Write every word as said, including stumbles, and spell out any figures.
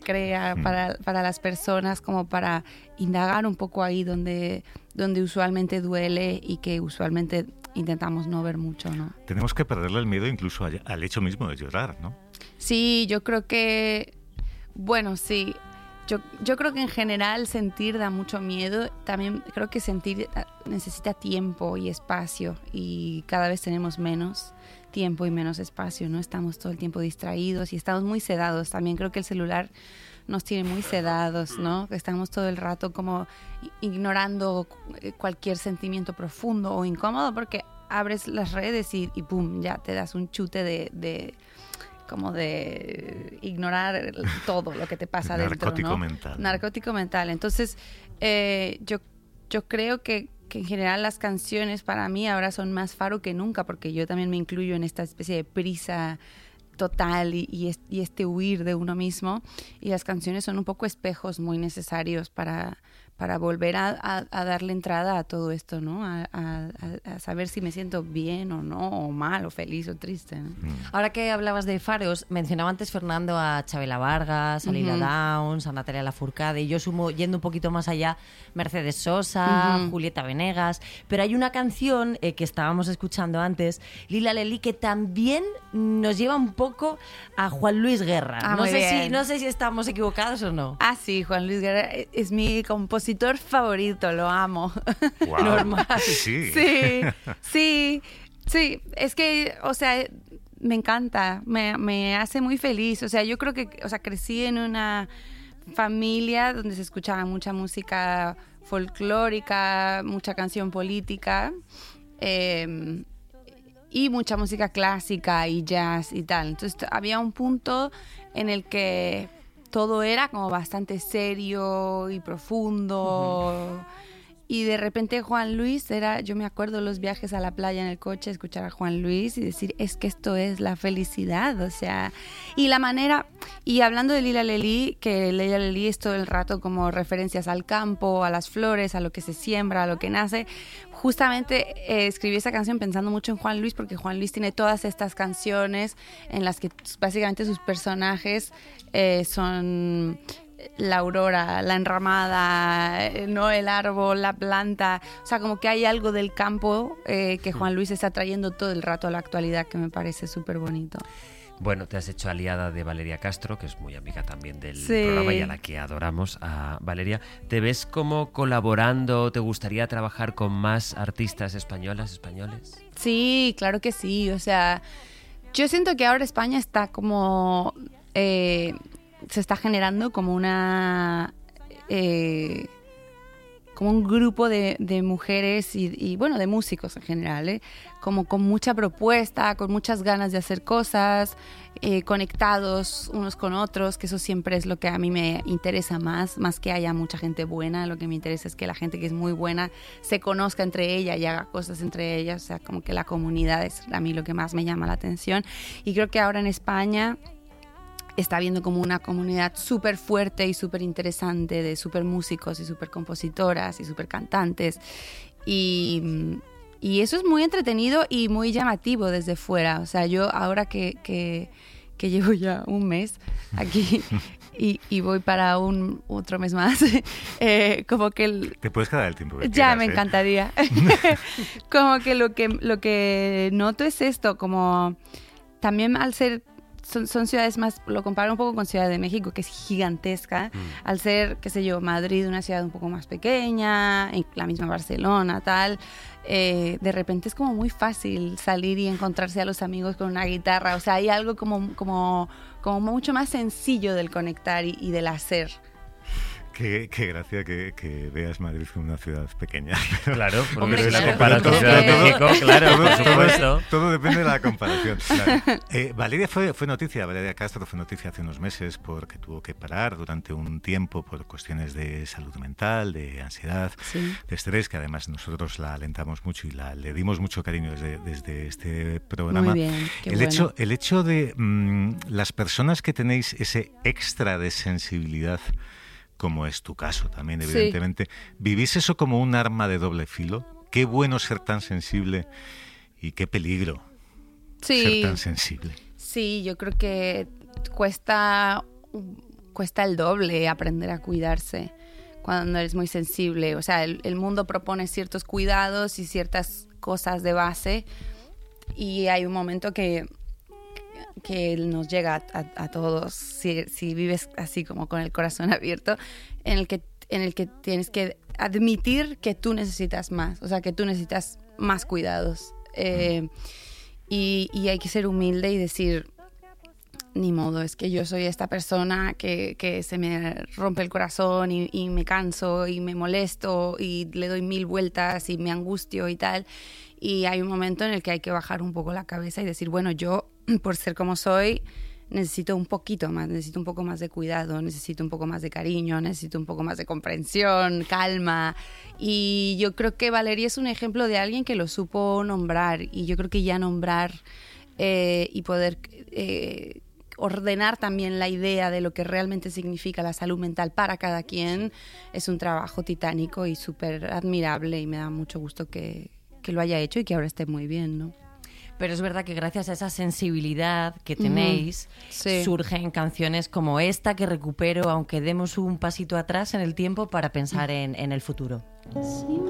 crea para, para las personas, como para indagar un poco ahí donde, donde usualmente duele y que usualmente intentamos no ver mucho, ¿no? Tenemos que perderle el miedo incluso al, al hecho mismo de llorar, ¿no? Sí, yo creo que, bueno, sí. Yo, yo creo que en general sentir da mucho miedo. También creo que sentir necesita tiempo y espacio, y cada vez tenemos menos tiempo y menos espacio, ¿no? Estamos todo el tiempo distraídos y estamos muy sedados. También creo que el celular nos tiene muy sedados, ¿no? Estamos todo el rato como ignorando cualquier sentimiento profundo o incómodo, porque abres las redes y, y pum, ya te das un chute de... de como de ignorar todo lo que te pasa dentro, Narcótico ¿no? mental. Narcótico mental. Entonces, eh, yo, yo creo que, que en general las canciones para mí ahora son más faro que nunca, porque yo también me incluyo en esta especie de prisa total y, y, este, y este huir de uno mismo. Y las canciones son un poco espejos muy necesarios para... para volver a, a, a darle entrada a todo esto, ¿no? A, a, a saber si me siento bien o no, o mal, o feliz o triste, ¿no? Mm. Ahora que hablabas de faros, mencionaba antes Fernando a Chabela Vargas, a Lila uh-huh. Downs, a Natalia Lafourcade, y yo sumo, yendo un poquito más allá, Mercedes Sosa, uh-huh. Julieta Venegas, pero hay una canción eh, que estábamos escuchando antes, Lila Lelí, que también nos lleva un poco a Juan Luis Guerra. Ah, no, sé bien. si, no sé si estamos equivocados o no. Ah, sí, Juan Luis Guerra es mi compositor favorito, lo amo. Wow. Normal. Sí. Sí, sí, sí. Es que, o sea, me encanta, me, me hace muy feliz. O sea, yo creo que, o sea, crecí en una familia donde se escuchaba mucha música folclórica, mucha canción política, eh, y mucha música clásica y jazz y tal. Entonces había un punto en el que todo era como bastante serio y profundo. Uh-huh. Y de repente Juan Luis era, yo me acuerdo los viajes a la playa en el coche, escuchar a Juan Luis y decir, es que esto es la felicidad, o sea, y la manera, y hablando de Lila Lelí, que Lila Lelí es todo el rato como referencias al campo, a las flores, a lo que se siembra, a lo que nace. Justamente eh, escribí esa canción pensando mucho en Juan Luis, porque Juan Luis tiene todas estas canciones en las que básicamente sus personajes eh, son la aurora, la enramada, no, el árbol, la planta. O sea, como que hay algo del campo eh, que Juan Luis está trayendo todo el rato a la actualidad, que me parece súper bonito. Bueno, te has hecho aliada de Valeria Castro, que es muy amiga también del sí. programa y a la que adoramos, a Valeria. ¿Te ves como colaborando? ¿Te gustaría trabajar con más artistas españolas, españoles? Sí, claro que sí. O sea, yo siento que ahora España está como... Eh, se está generando como una... Eh, como un grupo de, de mujeres y, y, bueno, de músicos en general, ¿eh? Como con mucha propuesta, con muchas ganas de hacer cosas, eh, conectados unos con otros, que eso siempre es lo que a mí me interesa más, más que haya mucha gente buena. Lo que me interesa es que la gente que es muy buena se conozca entre ella y haga cosas entre ellas. O sea, como que la comunidad es a mí lo que más me llama la atención. Y creo que ahora en España está habiendo como una comunidad súper fuerte y súper interesante de súper músicos y súper compositoras y súper cantantes. Y, y eso es muy entretenido y muy llamativo desde fuera. O sea, yo ahora que, que, que llevo ya un mes aquí y, y voy para un otro mes más, eh, como que... El, Te puedes quedar el tiempo que ya, quieras, me ¿eh? encantaría. Como que lo que lo que noto es esto, como también al ser... Son, son ciudades más, lo comparo un poco con Ciudad de México, que es gigantesca, mm. al ser, qué sé yo, Madrid, una ciudad un poco más pequeña, la misma Barcelona, tal, eh, de repente es como muy fácil salir y encontrarse a los amigos con una guitarra. O sea, hay algo como, como, como mucho más sencillo del conectar y, y del hacer. Qué, qué gracia que, que veas Madrid como una ciudad pequeña. Claro, porque Hombre, si claro, la comparas con porque- Ciudad de México, claro, todo, por todo- supuesto. todo depende de la comparación. Claro. Eh, Valeria fue, fue noticia, Valeria Castro fue noticia hace unos meses porque tuvo que parar durante un tiempo por cuestiones de salud mental, de ansiedad, Sí. de estrés, que además nosotros la alentamos mucho y la, le dimos mucho cariño desde, desde este programa. Muy bien, qué el, bueno. hecho, el hecho de mmm, las personas que tenéis ese extra de sensibilidad, como es tu caso también, evidentemente, sí. ¿Vivís eso como un arma de doble filo? Qué bueno ser tan sensible y qué peligro sí. ser tan sensible. Sí, yo creo que cuesta cuesta el doble aprender a cuidarse cuando eres muy sensible. O sea, el, el mundo propone ciertos cuidados y ciertas cosas de base y hay un momento que, que nos llega a, a, a todos, si, si vives así como con el corazón abierto, en el que, en el que tienes que admitir que tú necesitas más, o sea, que tú necesitas más cuidados. Eh, y, y hay que ser humilde y decir, ni modo, es que yo soy esta persona que, que se me rompe el corazón y, y me canso y me molesto y le doy mil vueltas y me angustio y tal. Y hay un momento en el que hay que bajar un poco la cabeza y decir, bueno, yo, por ser como soy, necesito un poquito más, necesito un poco más de cuidado, necesito un poco más de cariño, necesito un poco más de comprensión, calma. Y yo creo que Valeria es un ejemplo de alguien que lo supo nombrar. Y yo creo que ya nombrar eh, y poder eh, ordenar también la idea de lo que realmente significa la salud mental para cada quien es un trabajo titánico y súper admirable, y me da mucho gusto que, que lo haya hecho y que ahora esté muy bien, ¿no? Pero es verdad que gracias a esa sensibilidad que tenéis, uh-huh. sí. surgen canciones como esta que recupero, aunque demos un pasito atrás en el tiempo para pensar en, en el futuro. Si